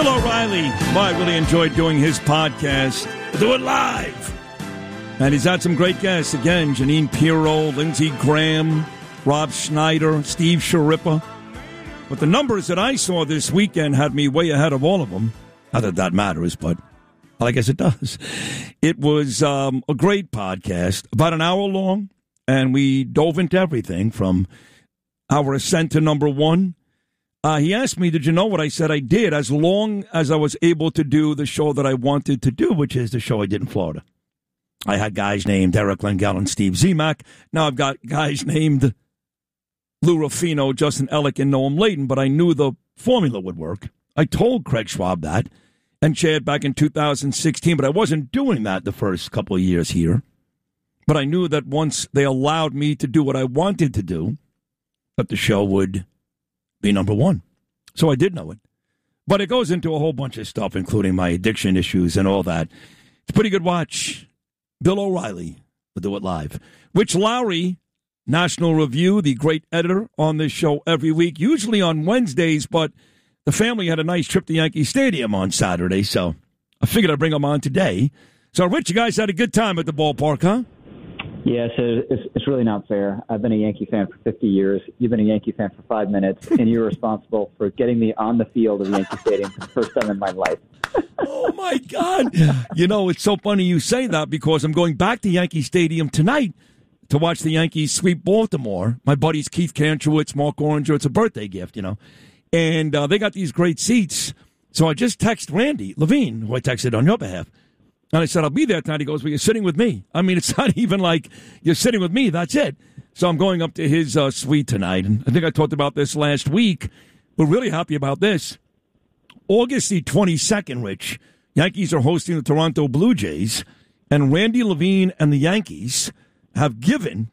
Bill O'Reilly. I really enjoyed doing his podcast. We'll do it live. And he's had some great guests. Again, Janine Pirro, Lindsey Graham, Rob Schneider, Steve Sharippa. But the numbers that I saw this weekend had me way ahead of all of them. Not that that matters, but I guess it does. It was a great podcast, about an hour long, and we dove into everything from our ascent to number one. He asked me, did you know what I said? I did, as long as I was able to do the show that I wanted to do, which is the show I did in Florida. I had guys named Eric Lengel and Steve Zemak. Now I've got guys named Lou Ruffino, Justin Ellick, and Noam Layton, but I knew the formula would work. I told Craig Schwab that and Chad back in 2016, but I wasn't doing that the first couple of years here. But I knew that once they allowed me to do what I wanted to do, that the show would be number one. So I did know it. But it goes into a whole bunch of stuff, including my addiction issues and all that. It's a pretty good watch. Bill O'Reilly will do it live. Rich Lowry, National Review, the great editor on this show every week, usually on Wednesdays, but the family had a nice trip to Yankee Stadium on Saturday, so I figured I'd bring them on today. So, Rich, you guys had a good time at the ballpark, huh? Yeah, so it's really not fair. I've been a Yankee fan for 50 years. You've been a Yankee fan for 5 minutes, and you're responsible for getting me on the field of Yankee Stadium for the first time in my life. Oh, my God. You know, it's so funny you say that because I'm going back to Yankee Stadium tonight to watch the Yankees sweep Baltimore. My buddies Keith Kantrowitz, Mark Oranger, it's a birthday gift, you know. And they got these great seats. So I just texted Randy Levine, who I texted on your behalf. And I said, I'll be there tonight. He goes, well, you're sitting with me. I mean, it's not even like you're sitting with me. That's it. So I'm going up to his suite tonight. And I think I talked about this last week. We're really happy about this. August the 22nd, Rich, Yankees are hosting the Toronto Blue Jays. And Randy Levine and the Yankees have given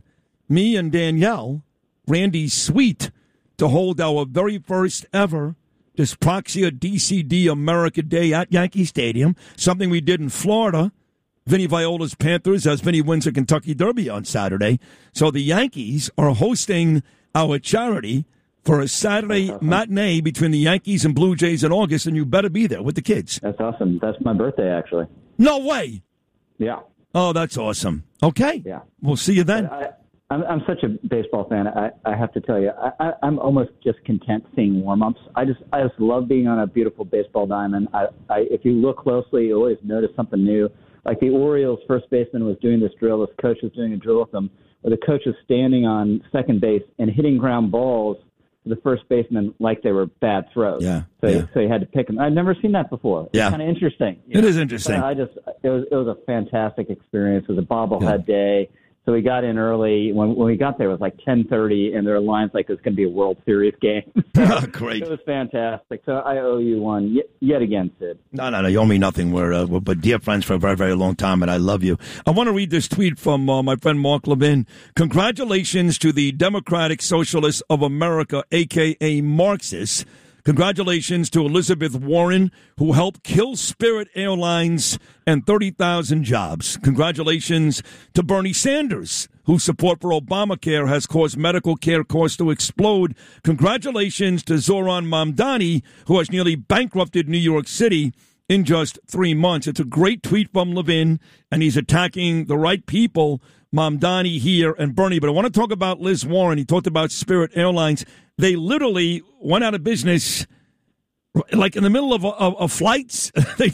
me and Danielle Randy's suite to hold our very first ever Dyspraxia DCD America Day at Yankee Stadium, something we did in Florida. Vinny Viola's Panthers as Vinny wins a Kentucky Derby on Saturday. So the Yankees are hosting our charity for a Saturday matinee between the Yankees and Blue Jays in August, and you better be there with the kids. That's awesome. That's my birthday, actually. No way. Yeah. Oh, that's awesome. Okay. Yeah. We'll see you then. I'm such a baseball fan. I have to tell you, I'm almost just content seeing warm-ups. I just love being on a beautiful baseball diamond. If you look closely, you always notice something new. Like the Orioles first baseman was doing this drill. This coach was doing a drill with them, where the coach was standing on second base and hitting ground balls to the first baseman like they were bad throws. Yeah. So he had to pick them. I'd never seen that before. It's kind of interesting. It is interesting. It was a fantastic experience. It was a bobblehead day. So we got in early. When we got there, it was like 10:30, and there were lines like it was going to be a World Series game. Great. It was fantastic. So I owe you one yet again, Sid. No, you owe me nothing. We're but dear friends for a very, very long time, and I love you. I want to read this tweet from my friend Mark Levin. Congratulations to the Democratic Socialists of America, a.k.a. Marxists. Congratulations to Elizabeth Warren, who helped kill Spirit Airlines and 30,000 jobs. Congratulations to Bernie Sanders, whose support for Obamacare has caused medical care costs to explode. Congratulations to Zoran Mamdani, who has nearly bankrupted New York City in just 3 months. It's a great tweet from Levin, and he's attacking the right people, Mamdani here and Bernie. But I want to talk about Liz Warren. He talked about Spirit Airlines. They literally went out of business, like in the middle of flights. they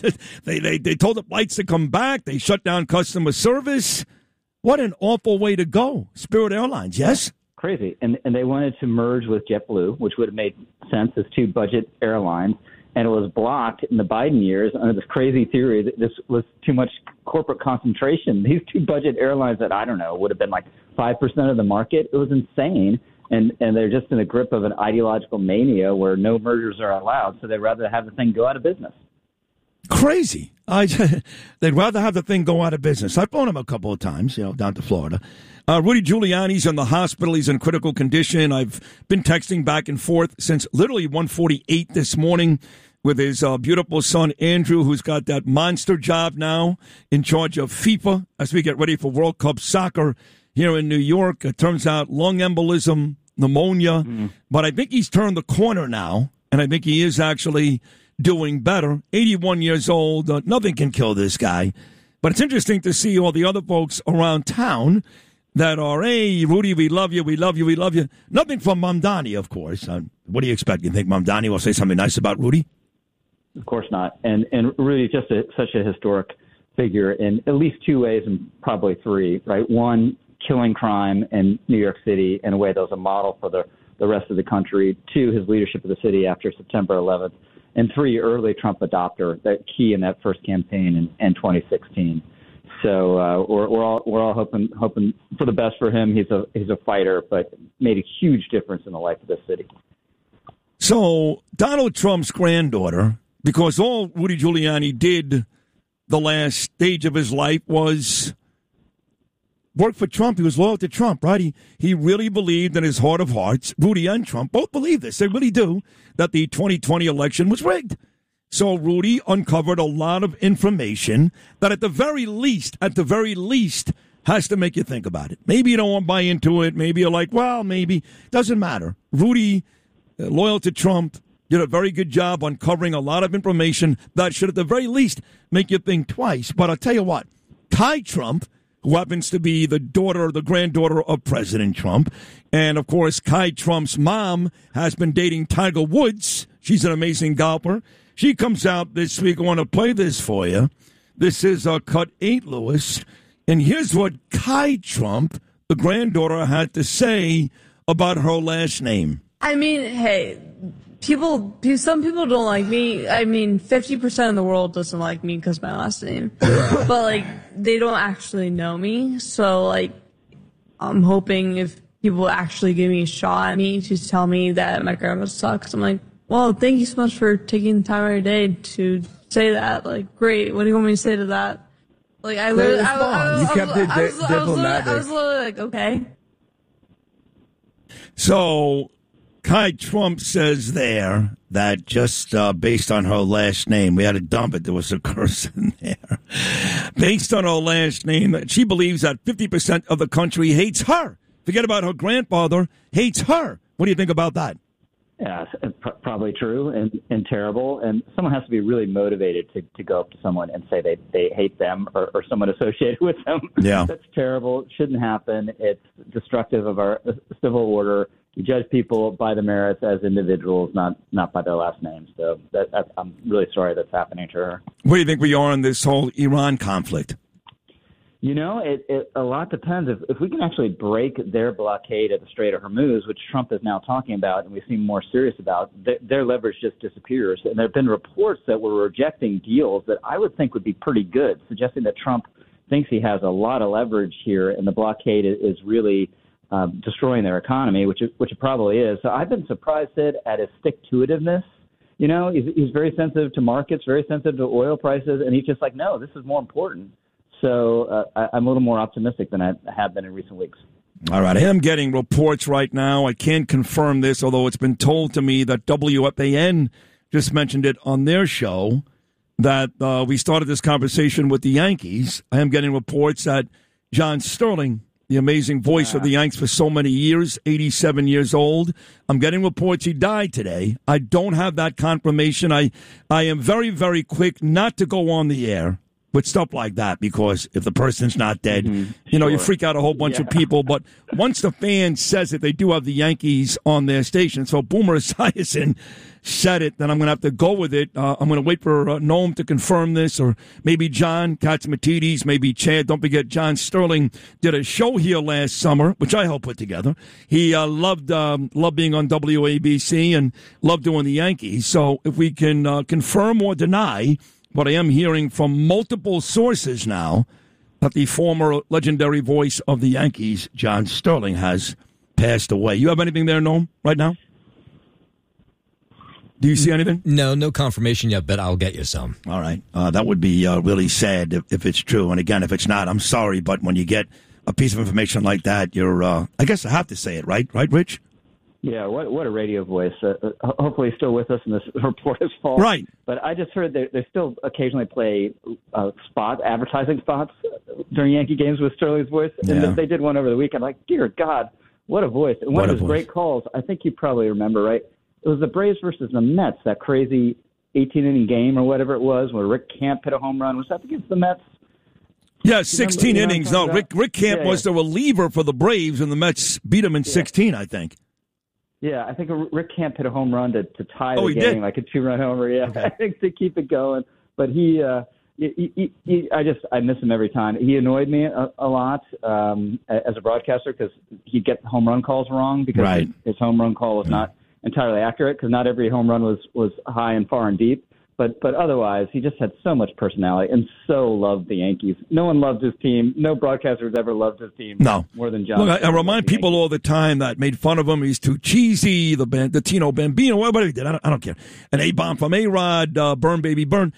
told the flights to come back. They shut down customer service. What an awful way to go, Spirit Airlines. Yes, crazy. And they wanted to merge with JetBlue, which would have made sense as two budget airlines. And it was blocked in the Biden years under this crazy theory that this was too much corporate concentration. These two budget airlines that, I don't know, would have been like 5% of the market. It was insane. And they're just in the grip of an ideological mania where no mergers are allowed, so they'd rather have the thing go out of business. Crazy. They'd rather have the thing go out of business. I've flown them a couple of times, down to Florida. Rudy Giuliani's in the hospital. He's in critical condition. I've been texting back and forth since literally 1:48 this morning with his beautiful son, Andrew, who's got that monster job now in charge of FIFA as we get ready for World Cup soccer here in New York. It turns out lung embolism, pneumonia, but I think he's turned the corner now, and I think he is actually doing better. 81 years old. Nothing can kill this guy. But it's interesting to see all the other folks around town that are, hey, Rudy, we love you, we love you, we love you. Nothing from Mamdani, of course. What do you expect? You think Mamdani will say something nice about Rudy? Of course not. And Rudy's just such a historic figure in at least two ways and probably three, right? One, killing crime in New York City in a way that was a model for the rest of the country. Two, his leadership of the city after September 11th. And three, early Trump adopter, that key in that first campaign in 2016. So we're all hoping for the best for him. He's a fighter, but made a huge difference in the life of this city. So Donald Trump's granddaughter, because all Rudy Giuliani did the last stage of his life was work for Trump. He was loyal to Trump, right? He really believed in his heart of hearts, Rudy and Trump both believe this. They really do, that the 2020 election was rigged. So Rudy uncovered a lot of information that at the very least, has to make you think about it. Maybe you don't want to buy into it. Maybe you're like, well, maybe. Doesn't matter. Rudy, loyal to Trump, did a very good job uncovering a lot of information that should at the very least make you think twice. But I'll tell you what, Kai Trump, who happens to be the granddaughter of President Trump, and of course Kai Trump's mom has been dating Tiger Woods. She's an amazing golfer. She comes out this week. I want to play this for you. This is cut 8, Lewis. And here's what Kai Trump, the granddaughter, had to say about her last name. I mean, hey, some people don't like me. I mean, 50% of the world doesn't like me because my last name. But, like, they don't actually know me. So, like, I'm hoping if people actually give me a shot at me to tell me that my grandma sucks, I'm like, well, thank you so much for taking the time out of your day to say that. Like, great. What do you want me to say to that? Like, I was literally like, okay. So, Kai Trump says there that just based on her last name, we had to dump it. There was a curse in there. Based on her last name, she believes that 50% of the country hates her. Forget about her grandfather, hates her. What do you think about that? Yeah, probably true and terrible. And someone has to be really motivated to go up to someone and say they hate them or someone associated with them. Yeah. That's terrible. It shouldn't happen. It's destructive of our civil order. You judge people by the merits as individuals, not by their last names. So I'm really sorry that's happening to her. Where do you think we are in this whole Iran conflict? You know, it a lot depends. If we can actually break their blockade at the Strait of Hormuz, which Trump is now talking about and we seem more serious about, their leverage just disappears. And there have been reports that were rejecting deals that I would think would be pretty good, suggesting that Trump thinks he has a lot of leverage here and the blockade is really destroying their economy, which it probably is. So I've been surprised, Sid, at his stick-to-itiveness. You know, he's very sensitive to markets, very sensitive to oil prices, and he's just like, no, this is more important. So I'm a little more optimistic than I have been in recent weeks. All right. I am getting reports right now. I can't confirm this, although it's been told to me that WFAN just mentioned it on their show, that we started this conversation with the Yankees. I am getting reports that John Sterling, the amazing voice of the Yanks for so many years, 87 years old, I'm getting reports he died today. I don't have that confirmation. I am very, very quick not to go on the air with stuff like that, because if the person's not dead, you freak out a whole bunch of people. But once the fan says it, they do have the Yankees on their station. So Boomer Esiason said it, then I'm going to have to go with it. I'm going to wait for Noam to confirm this, or maybe John Katsimatidis, maybe Chad. Don't forget, John Sterling did a show here last summer, which I helped put together. He loved being on WABC and loved doing the Yankees. So if we can confirm or deny what I am hearing from multiple sources now, that the former legendary voice of the Yankees, John Sterling, has passed away. You have anything there, Noam, right now? Do you see anything? No confirmation yet, but I'll get you some. All right. That would be really sad if it's true. And again, if it's not, I'm sorry, but when you get a piece of information like that, you're, I guess I have to say it, right? Right, Rich? Yeah, what a radio voice. Hopefully he's still with us and this report is false. Right. But I just heard they still occasionally play advertising spots during Yankee games with Sterling's voice. And they did one over the weekend. Like, dear God, what a voice. And one of his great calls, I think you probably remember, right? It was the Braves versus the Mets, that crazy 18-inning game or whatever it was where Rick Camp hit a home run. Was that against the Mets? Yeah, 16 innings. No, Rick Camp was the reliever for the Braves, and the Mets beat him in 16, I think. Yeah, I think Rick Camp hit a home run to tie the game, did? like a 2-run homer. Yeah, okay. I think to keep it going. But I miss him every time. He annoyed me a lot as a broadcaster because he'd get home run calls wrong because his home run call was not entirely accurate because not every home run was high and far and deep. But otherwise, he just had so much personality and so loved the Yankees. No one loved his team. No broadcaster has ever loved his team more than John. Look, I remind people all the time that made fun of him. He's too cheesy, the Tino Bambino, whatever he did. I don't care. An A-bomb from A-Rod, burn, baby, burn.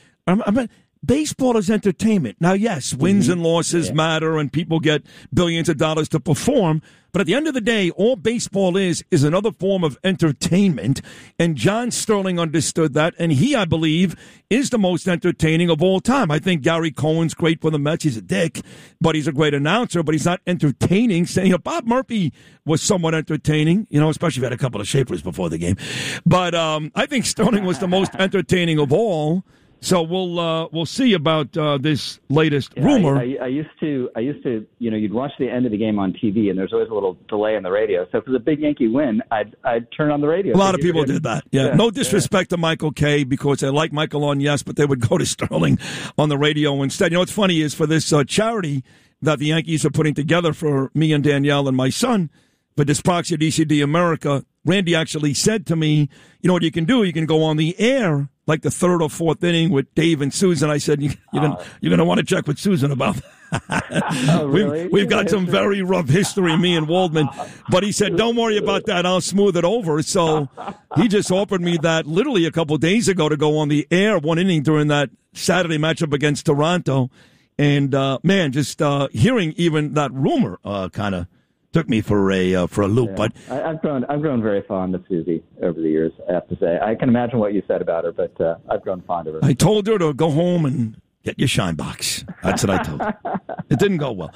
Baseball is entertainment. Now, yes, wins and losses matter, and people get billions of dollars to perform. But at the end of the day, all baseball is another form of entertainment. And John Sterling understood that. And he, I believe, is the most entertaining of all time. I think Gary Cohen's great for the Mets. He's a dick, but he's a great announcer. But he's not entertaining. Bob Murphy was somewhat entertaining, especially if he had a couple of shapers before the game. But I think Sterling was the most entertaining of all. So we'll see about this latest rumor. I used to, you'd watch the end of the game on TV, and there's always a little delay on the radio. So if it was a big Yankee win, I'd turn on the radio. A lot of people did that. Yeah. No disrespect to Michael Kay because they like Michael on Yes, but they would go to Sterling on the radio instead. What's funny is for this charity that the Yankees are putting together for me and Danielle and my son, for Dyspraxia DCD America, Randy actually said to me, what you can do, you can go on the air like the third or fourth inning with Dave and Susan. I said, you're going to want to check with Susan about that. Oh, really? We've got some very rough history, me and Waldman. But he said, don't worry about that. I'll smooth it over. So he just offered me that literally a couple of days ago to go on the air one inning during that Saturday matchup against Toronto. And, just hearing even that rumor kind of took me for a loop. Yeah. But I've grown very fond of Susie over the years, I have to say. I can imagine what you said about her, but I've grown fond of her. I told her to go home and get your shine box. That's what I told her. It didn't go well.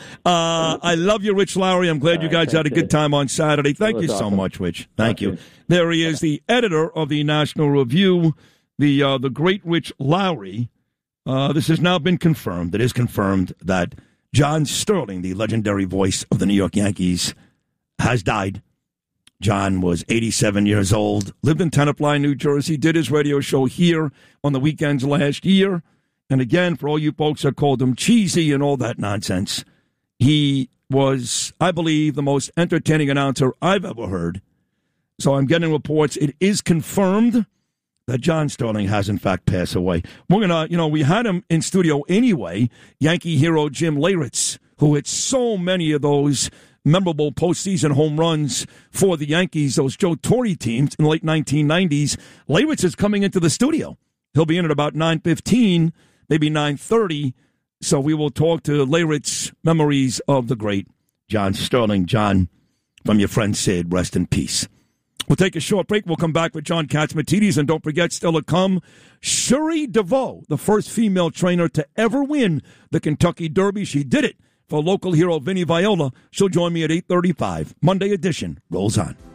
I love you, Rich Lowry. I'm glad you guys had a good time on Saturday. Thank you so much, Rich. Thank you. There he is, the editor of the National Review, the great Rich Lowry. This has now been confirmed. It is confirmed that John Sterling, the legendary voice of the New York Yankees, has died. John was 87 years old, lived in Tenafly, New Jersey, did his radio show here on the weekends last year. And again, for all you folks that called him cheesy and all that nonsense, he was, I believe, the most entertaining announcer I've ever heard. So I'm getting reports. It is confirmed that John Sterling has, in fact, passed away. We're going to, we had him in studio anyway, Yankee hero Jim Leyritz, who hit so many of those memorable postseason home runs for the Yankees, those Joe Torre teams in the late 1990s. Leyritz is coming into the studio. He'll be in at about 9:15, maybe 9:30. So we will talk to Leyritz, memories of the great John Sterling. John, from your friend Sid, rest in peace. We'll take a short break. We'll come back with John Catsimatidis. And don't forget, still to come, Shuri DeVoe, the first female trainer to ever win the Kentucky Derby. She did it for local hero Vinny Viola. She'll join me at 8:35. Monday edition rolls on.